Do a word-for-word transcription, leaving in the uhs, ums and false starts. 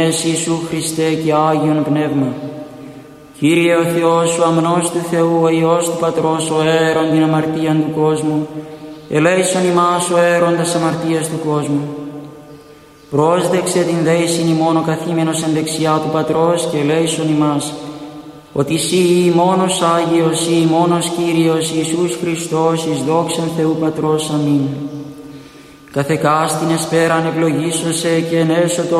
Ιησού Χριστέ και Άγιον Πνεύμα. Κύριε ο Θεός, ο αμνός του Θεού, ο Υιός του Πατρός, ο αέρον την αμαρτίαν του κόσμου, ελέησον ημάς ο αέροντας αμαρτίας του κόσμου. Πρόσδεξε την δέησιν ημών ο καθήμενος εν δεξιά του Πατρός και ελέησον ημάς, ότι Συ μόνος Άγιος, Συ μόνος Κύριος, Ιησούς Χριστός, εις δόξαν Θεού Πατρός. Αμήν. Καθεκάστην εσπέραν ευλογήσωσε και ενέσω το